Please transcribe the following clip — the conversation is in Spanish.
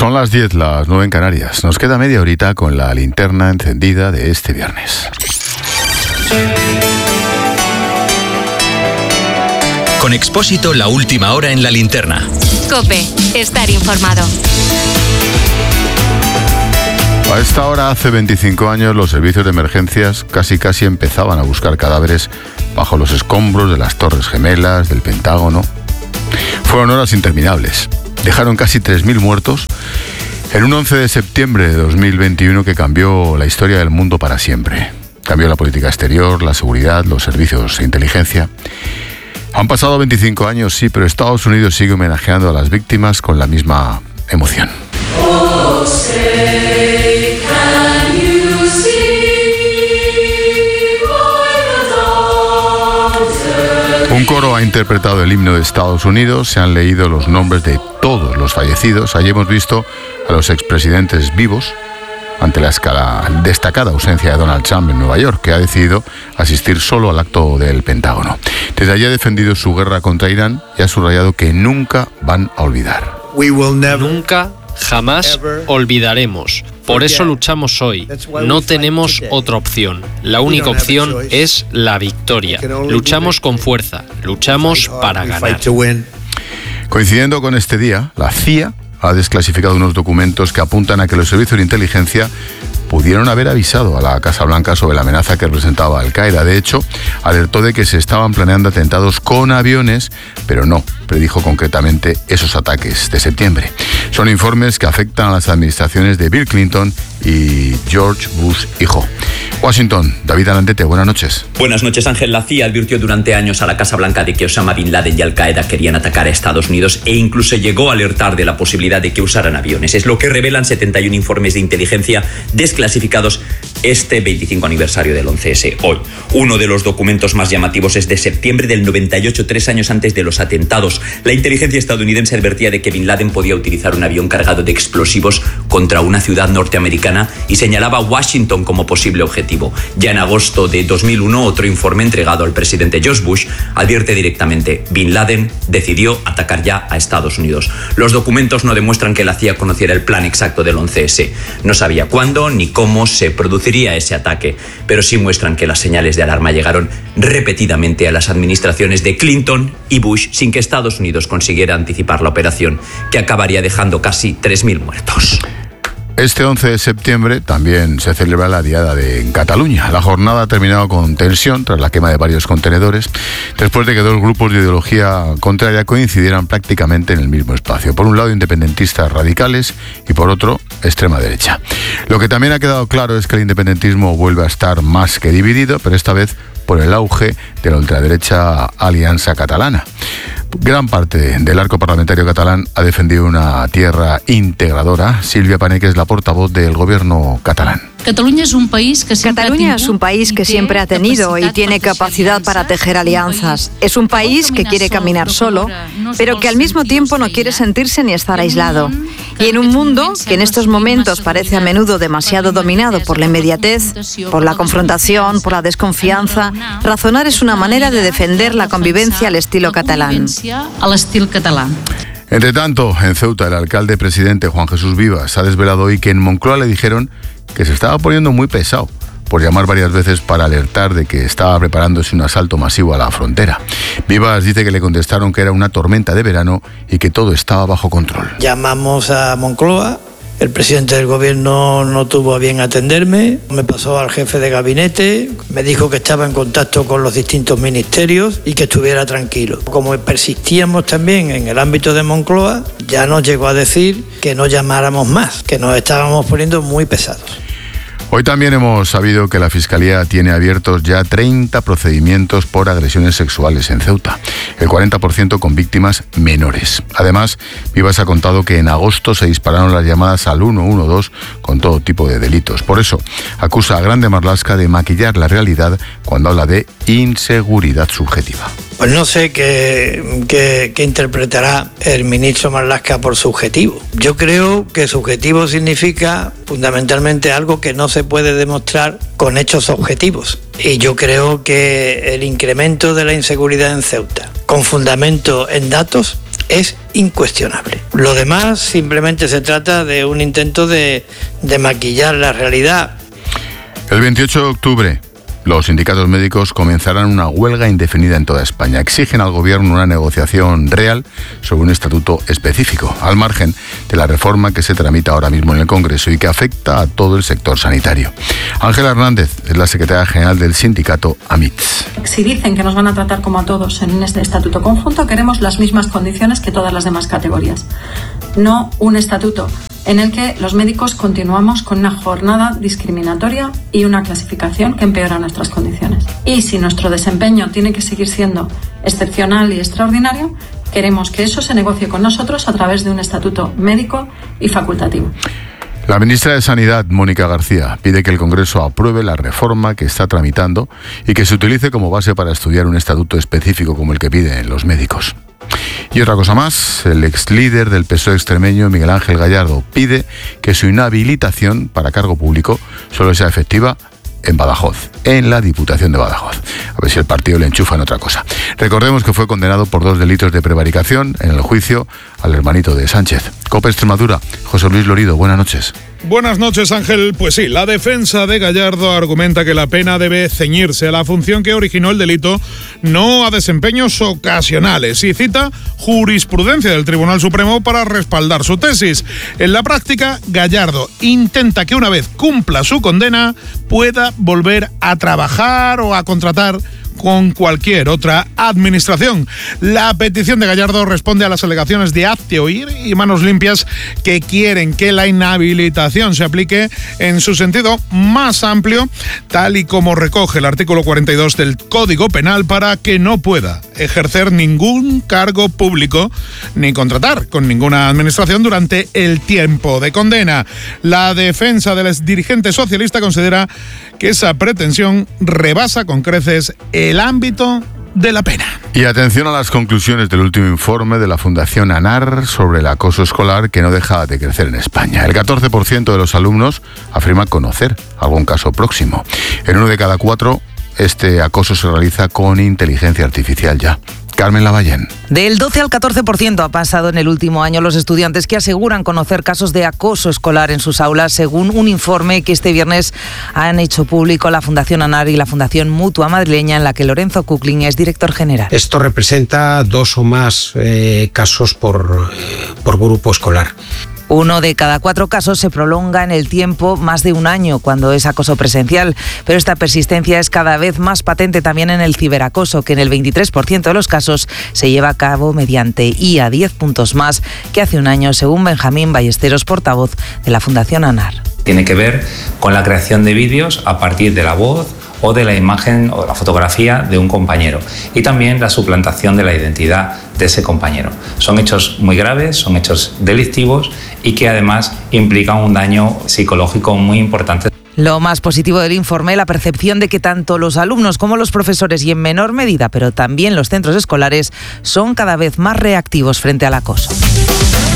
Son las 10, las 9 en Canarias. Nos queda media horita con la linterna encendida de este viernes. Con Expósito, la última hora en la linterna. COPE, estar informado. A esta hora, hace 25 años, los servicios de emergencias casi empezaban a buscar cadáveres bajo los escombros de las Torres Gemelas, del Pentágono. Fueron horas interminables. Dejaron casi 3.000 muertos en un 11 de septiembre de 2021 que cambió la historia del mundo para siempre. Cambió la política exterior, la seguridad, los servicios de inteligencia. Han pasado 25 años, sí, pero Estados Unidos sigue homenajeando a las víctimas con la misma emoción. Oh, say, can you see by the dawn's Un coro ha interpretado el himno de Estados Unidos, se han leído los nombres de todos los fallecidos. Allí hemos visto a los expresidentes vivos ante la destacada ausencia de Donald Trump en Nueva York, que ha decidido asistir solo al acto del Pentágono. Desde allí ha defendido su guerra contra Irán y ha subrayado que nunca van a olvidar. Nunca, jamás olvidaremos. Por eso luchamos hoy. No tenemos otra opción. La única opción es la victoria. Luchamos con fuerza. Luchamos para ganar. Coincidiendo con este día, la CIA ha desclasificado unos documentos que apuntan a que los servicios de inteligencia pudieron haber avisado a la Casa Blanca sobre la amenaza que representaba Al-Qaeda. De hecho, alertó de que se estaban planeando atentados con aviones, pero no predijo concretamente esos ataques de septiembre. Son informes que afectan a las administraciones de Bill Clinton y George Bush hijo. Washington, David Alandete, buenas noches. Buenas noches, Ángel. La CIA advirtió durante años a la Casa Blanca de que Osama Bin Laden y Al-Qaeda querían atacar a Estados Unidos e incluso llegó a alertar de la posibilidad de que usaran aviones. Es lo que revelan 71 informes de inteligencia desclasificados este 25 aniversario del 11S, hoy. Uno de los documentos más llamativos es de septiembre del 98, 3 años antes de los atentados. La inteligencia estadounidense advertía de que Bin Laden podía utilizar un avión cargado de explosivos contra una ciudad norteamericana y señalaba a Washington como posible objetivo. Ya en agosto de 2001, otro informe entregado al presidente George Bush advierte directamente: Bin Laden decidió atacar ya a Estados Unidos. Los documentos no demuestran que la CIA conociera el plan exacto del 11S. No sabía cuándo ni cómo se produciría ese ataque, pero sí muestran que las señales de alarma llegaron repetidamente a las administraciones de Clinton y Bush sin que Estados Unidos consiguiera anticipar la operación, que acabaría dejando casi 3.000 muertos. Este 11 de septiembre también se celebra la Diada en Cataluña. La jornada ha terminado con tensión tras la quema de varios contenedores, después de que dos grupos de ideología contraria coincidieran prácticamente en el mismo espacio. Por un lado, independentistas radicales y por otro, extrema derecha. Lo que también ha quedado claro es que el independentismo vuelve a estar más que dividido, pero esta vez por el auge de la ultraderecha Alianza Catalana. Gran parte del arco parlamentario catalán ha defendido una tierra integradora. Silvia Paneque es la portavoz del gobierno catalán. Cataluña es un país que siempre ha tenido y tiene capacidad para tejer alianzas. Es un país que quiere caminar solo, pero que al mismo tiempo no quiere sentirse ni estar aislado. Y en un mundo que en estos momentos parece a menudo demasiado dominado por la inmediatez, por la confrontación, por la desconfianza, razonar es una manera de defender la convivencia al estilo catalán. Entre tanto, en Ceuta, el alcalde presidente Juan Jesús Vivas ha desvelado hoy que en Moncloa le dijeron que se estaba poniendo muy pesado por llamar varias veces para alertar de que estaba preparándose un asalto masivo a la frontera. Vivas dice que le contestaron que era una tormenta de verano y que todo estaba bajo control. Llamamos a Moncloa. El presidente del gobierno no tuvo a bien atenderme, me pasó al jefe de gabinete, me dijo que estaba en contacto con los distintos ministerios y que estuviera tranquilo. Como persistíamos también en el ámbito de Moncloa, ya nos llegó a decir que no llamáramos más, que nos estábamos poniendo muy pesados. Hoy también hemos sabido que la Fiscalía tiene abiertos ya 30 procedimientos por agresiones sexuales en Ceuta, el 40% con víctimas menores. Además, Vivas ha contado que en agosto se dispararon las llamadas al 112 con todo tipo de delitos. Por eso, acusa a Grande Marlaska de maquillar la realidad cuando habla de inseguridad subjetiva. Pues no sé qué interpretará el ministro Marlaska por subjetivo. Yo creo que subjetivo significa fundamentalmente algo que no se puede demostrar con hechos objetivos. Y yo creo que el incremento de la inseguridad en Ceuta, con fundamento en datos, es incuestionable. Lo demás simplemente se trata de un intento de maquillar la realidad. El 28 de octubre, los sindicatos médicos comenzarán una huelga indefinida en toda España. Exigen al gobierno una negociación real sobre un estatuto específico, al margen de la reforma que se tramita ahora mismo en el Congreso y que afecta a todo el sector sanitario. Ángela Hernández es la secretaria general del sindicato AMITS. Si dicen que nos van a tratar como a todos en este estatuto conjunto, queremos las mismas condiciones que todas las demás categorías. No un estatuto en el que los médicos continuamos con una jornada discriminatoria y una clasificación que empeora nuestras condiciones. Y si nuestro desempeño tiene que seguir siendo excepcional y extraordinario, queremos que eso se negocie con nosotros a través de un estatuto médico y facultativo. La ministra de Sanidad, Mónica García, pide que el Congreso apruebe la reforma que está tramitando y que se utilice como base para estudiar un estatuto específico como el que piden los médicos. Y otra cosa más, el ex líder del PSOE extremeño, Miguel Ángel Gallardo, pide que su inhabilitación para cargo público solo sea efectiva en Badajoz, en la Diputación de Badajoz. A ver si el partido le enchufa en otra cosa. Recordemos que fue condenado por 2 delitos de prevaricación en el juicio al hermanito de Sánchez. COPE Extremadura, José Luis Lorido, buenas noches. Buenas noches, Ángel. Pues sí, la defensa de Gallardo argumenta que la pena debe ceñirse a la función que originó el delito, no a desempeños ocasionales, y cita jurisprudencia del Tribunal Supremo para respaldar su tesis. En la práctica, Gallardo intenta que una vez cumpla su condena pueda volver a trabajar o a contratar con cualquier otra administración. La petición de Gallardo responde a las alegaciones de Hazte Oír y Manos Limpias, que quieren que la inhabilitación se aplique en su sentido más amplio, tal y como recoge el artículo 42 del Código Penal, para que no pueda ejercer ningún cargo público ni contratar con ninguna administración durante el tiempo de condena. La defensa del exdirigente socialista considera que esa pretensión rebasa con creces el ámbito de la pena. Y atención a las conclusiones del último informe de la Fundación ANAR sobre el acoso escolar, que no deja de crecer en España. El 14% de los alumnos afirma conocer algún caso próximo. En 1 de cada 4, este acoso se realiza con inteligencia artificial ya. Carmen Lavallén. Del 12 al 14% ha pasado en el último año los estudiantes que aseguran conocer casos de acoso escolar en sus aulas, según un informe que este viernes han hecho público la Fundación ANAR y la Fundación Mutua Madrileña, en la que Lorenzo Kuckling es director general. Esto representa 2 o más casos por grupo escolar. 1 de cada 4 casos se prolonga en el tiempo más de un año cuando es acoso presencial, pero esta persistencia es cada vez más patente también en el ciberacoso, que en el 23% de los casos se lleva a cabo mediante IA, 10 puntos más que hace un año, según Benjamín Ballesteros, portavoz de la Fundación ANAR. Tiene que ver con la creación de vídeos a partir de la voz o de la imagen o la fotografía de un compañero, y también la suplantación de la identidad de ese compañero. Son hechos muy graves, son hechos delictivos y que además implican un daño psicológico muy importante. Lo más positivo del informe, la percepción de que tanto los alumnos como los profesores, y en menor medida, pero también los centros escolares, son cada vez más reactivos frente al acoso.